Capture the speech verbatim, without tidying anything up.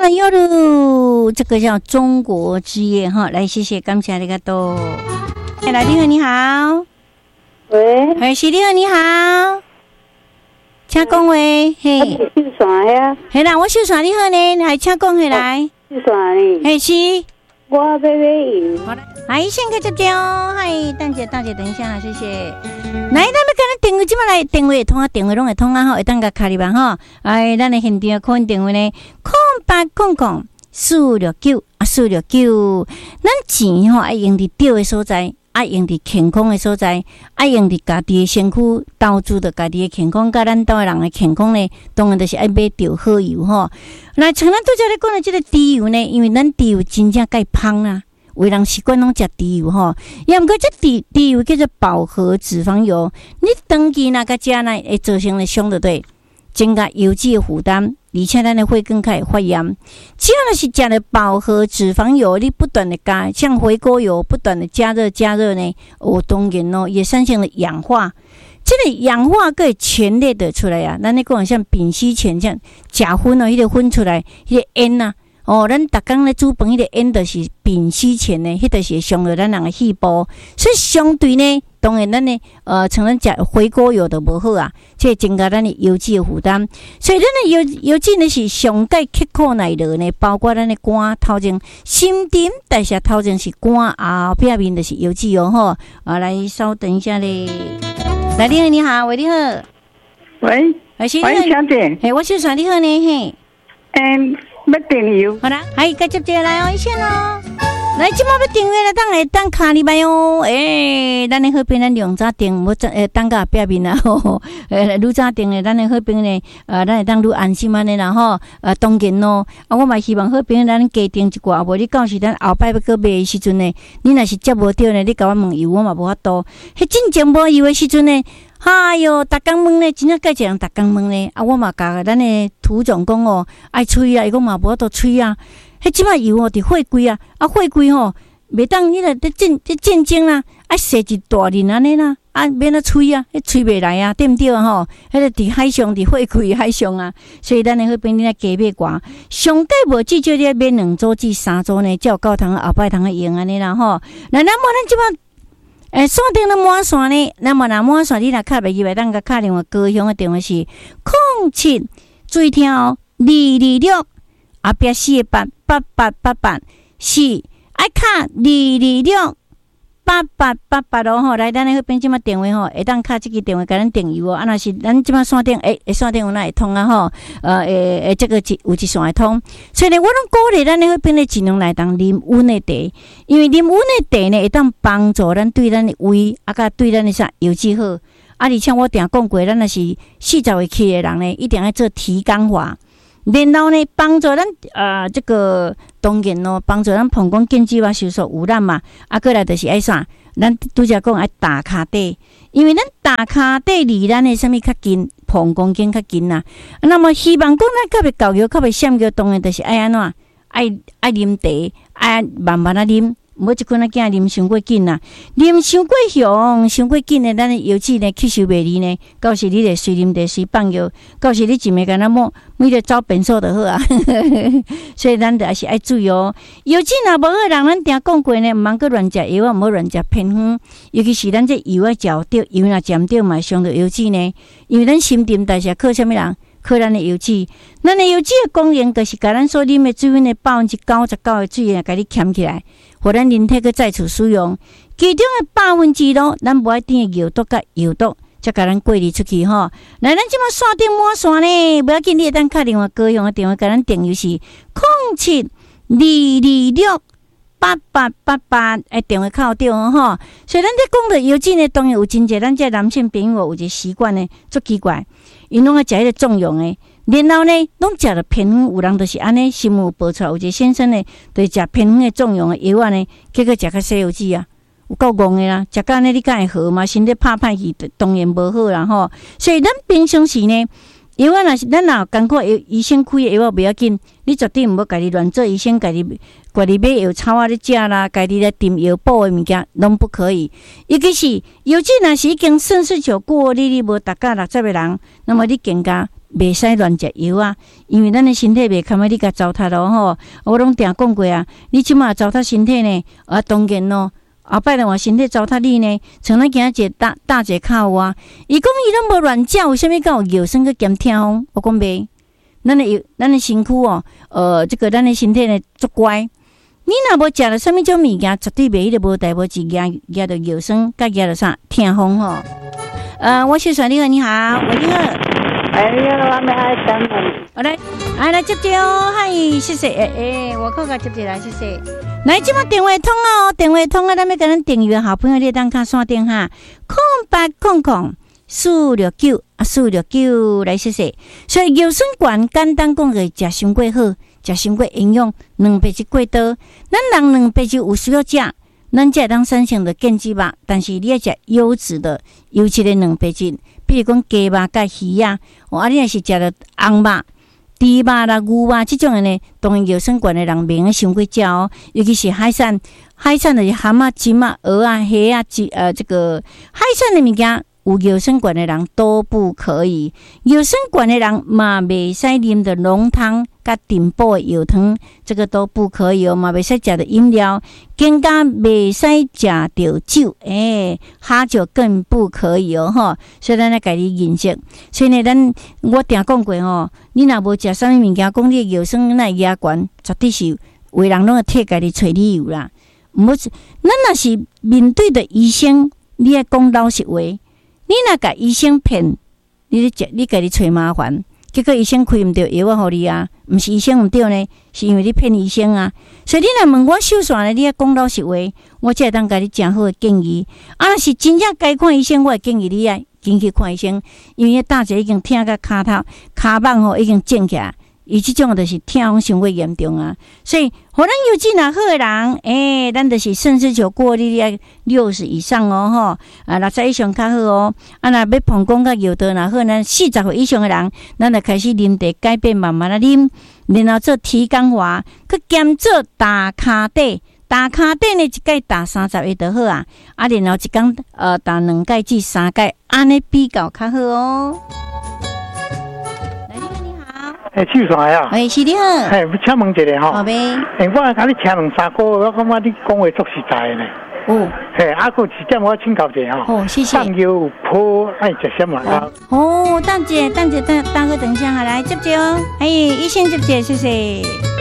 的夜路，这个叫中国之夜哈，来谢谢，感谢你个多。哎，来，你好，你好， 喂， 哎，是你好，你好，请讲话，嘿， 秀山呀， 嘿啦，我秀山你好呢，还请讲回来， 秀山呢？ 嘿是， 我要买油。 好的，哎，先开接电哦，嗨，蛋姐，蛋姐，等一下，谢谢。来，咱们跟咱电话即摆来电话通啊，电话拢会通啊，吼，会当甲卡里吧，吼，哎，咱的现场可能电话呢，空八空空四六九啊，四六九，咱钱吼爱用伫对的所在。爱用伫健康的所在，爱用伫家己的身躯投资着家己的健康，甲咱岛的人的健康呢，当然就是爱买着好油吼。那像咱拄则咧讲的即个猪油呢，因为咱猪油真正介芳啦，有人习惯拢食猪油吼，也毋过这猪猪油叫做饱和脂肪油，你长期若甲食呢，会造成咧伤着对，增加油脂的负担。而且咱的血管开始发炎，只要是食了饱和脂肪油，你不断的加，像回锅油不断的加热加热呢，哦，当然咯，也产生了氧化。这个氧化个前列的出来啊，咱咧讲像丙烯醛，像甲酚哦，迄、那个分出来，迄、那个烟呐、啊，哦，咱逐工咧煮饭，迄、那个烟就是丙烯醛呢，迄、那个是伤到咱人的细胞，所以相对呢。当然，咱呢，呃，像咱食回锅油都无好啊，这增加咱的油脂的负担。所以，咱的油油脂呢是上界刻苦耐劳呢，包括咱的肝头前心点代谢头前是肝后壁面就是油脂哦吼。啊，来稍等一下咧。来，你好，你好，喂，你好， 喂， 喂，小姐， 嘿，我小帅，你好呢，嘿， 嗯，要订油， 好啦，还继续接来哦，一线哦。来，即马要订阅来，当来当卡里拜哦。诶、欸，咱的好朋咱两早订，无诶当个壁面啦吼。诶，愈早订诶，咱的好朋呢，呃，咱会当愈安心安尼啦吼。呃，当然咯，啊，我嘛希望好朋咱加订一寡，无你到时咱后摆要搁买诶时阵呢，你若是接无到呢，你甲我问油，我嘛无法度。迄真正无油诶时阵呢，哎哟，逐工问呢，真正介一人逐工问呢，啊，我嘛甲咱的涂总讲哦，爱吹啊，伊讲嘛无法度吹啊。迄即摆油哦，伫货柜啊，啊货柜吼，袂当你来伫战伫战争啦，啊射一大人安尼啦，啊免啊吹啊，迄吹袂来啊，对毋对啊吼？迄个伫海上，伫货柜海上啊，所以咱诶迄边你来加买寡，上界无至少你买两组至三组呢，才有够通后摆通个用安尼啦吼。那那么咱即摆诶线顶咧满线呢，那么若满线你若敲袂入来，咱甲敲电话高雄诶电话是零七水条二二六。后壁四个八八八八八是爱卡二二六八八八八咯吼，来咱迄边即马电话吼，会当卡即个电话甲咱订油哦。啊，若是咱即马线顶诶，诶线顶有哪会通啊吼？呃，诶诶，这个一有一线会通。所以呢，我拢鼓励咱迄边咧尽量来当啉温诶茶，因为啉温诶茶呢，会当帮助咱对咱诶胃啊，甲对咱诶啥油脂好。啊，而且我定讲过，咱若是四十岁起诶人呢，一定要做提肛法。然后呢，帮助咱呃这个当然咯，帮助咱膀胱经济啊收缩污染嘛，啊，过来就是爱啥？咱拄则讲爱打骹底，因为咱打骹底离咱的什么较近，膀胱经较近呐。那么希望讲咱较袂搞药，较袂闪药，当然就是爱安怎？爱爱啉茶，爱慢慢啊啉。无一棍仔囝啉伤过紧啦，啉伤过凶，伤过紧的，咱的油脂呢吸收袂离呢。到时你得随啉茶随放药，到时你一暝干那么每日走便所就好啊。所以咱着还是爱注意哦。油脂若无好，人咱定讲过呢，毋通去乱食油啊，毋好乱食偏远。尤其是咱这油啊，嚼着油若占着嘛，伤着油脂呢。因为咱新陈代谢靠啥物人？靠咱的油脂。咱的油脂的功能，就是甲咱所啉的水分的百分之九十九的水啊，甲你捡起来。互咱人体去再次使用，其中的百分之咯，咱无爱点的药毒甲油毒，才甲咱过滤出去吼。来，咱即马线顶满线呢，不要紧，你会当敲电话高雄的电话，甲咱电邮是零七二二六八八八八，诶，电话靠对哦吼。所以咱在讲的油脂呢，当然有真济，咱这男性朋友有一个习惯呢，足奇怪，因拢爱食迄个重用的。然后呢，拢食了偏远，有人就是安尼，新闻报出来，有一个先生呢，就是食偏远的重用的药啊呢，结果食较西油脂啊，有够戆的啦，食到安尼你敢会好嘛？身体拍歹去，当然无好啦吼。所以咱平常时呢，药啊，若是咱若艰苦医生开的药啊，不要紧，你绝对毋好家己乱做医生，家己家己买药草啊咧食啦，家己来订药补的物件，拢不可以。尤其是油脂若是已经肾失球过，你你无达到六十个人，那么你更加袂使乱食油啊，因为咱的身体袂堪要你甲糟蹋咯吼。我拢定讲过啊，你即马糟蹋身体呢，啊当然咯。后摆人话身体糟蹋你呢，像咱今仔一大大节靠啊，伊讲伊拢无乱食，为虾米敢有腰酸佮兼痛风？我讲袂，咱的咱的身躯哦，呃，这个咱的身体呢足乖。你若无食了什么种物件，绝对袂迄个无代无志压压到腰酸，甲压到啥痛风吼。呃，我是甩你好，你好，喂，你好。 哎呀，我们爱等你。 我来，来来接接哦，嗨，谢谢，诶、欸、诶，我靠个接接来，谢谢。来，即马电话通哦，电话通啊，咱要跟咱订阅好朋友，你当卡线电哈，空八空空四六九啊，四六九来，谢谢。所以腰酸管简单讲个，食伤过好，食伤过营养，两百只过多，咱人两百只有需要食。咱这当产生的健肌肉，但是你要食优质的、优质的蛋白质，比如讲鸡肉、甲鱼啊，哦，啊，你若是食着红肉、猪肉啦、牛肉这种的呢，当然腰酸管的人免伤过食哦，尤其是海产，海产就是蛤蟆、金啊、鹅啊、虾啊、鸡呃，这个海产的物件。有腰酸管的人都不可以，腰酸管的人嘛袂使啉的浓汤甲顶补的药汤，这个都不可以哦，嘛袂使食的饮料，更加袂使食着酒，诶、欸，哈酒更不可以哦，吼。所以咱来家己认识。所以呢，咱我定讲过吼，你若无食啥物物件，讲你的腰酸那压悬，绝对是有的人拢会替家己找理由啦。毋好，咱若是面对的医生，你要讲老实话。你若甲医生骗，你咧食，你家己找麻烦，结果医生开毋着药啊，互你啊，毋是医生毋对呢，是因为你骗医生啊。所以你若问我手线呢，你要讲老实话，我才会当甲你诚好的建议。啊，若是真正该看医生，我会建议你啊，紧去看医生，因为大姐已经疼到骹头、骹蠓吼已经肿起来。伊即种就是痛风伤过严重啊，所以互咱有质若好诶人，诶、欸，咱就是肾丝球过滤要六十以上哦，吼，啊六十以上较好哦。啊，若要膀胱甲腰道若好，咱四十岁以上诶人，咱就开始啉茶，改变慢慢啊啉，然后做体感化，佮兼做打骹底，打骹底呢一届打三十个就好啊，啊，然后一工呃打两届至三届，安尼比较较好哦。 诶，手线啊！ 喂，是你好。 嘿，要请问一下吼。 好呗。 诶，我甲你请两三个，我感觉你讲话足实在呢。 哦。 嘿，啊，个一点我请教一下吼。 哦，谢谢。 放油泡爱食什么啊？ 哦，等姐，等姐，等等个等一下哈，来接接哦。哎，一线接接，谢谢。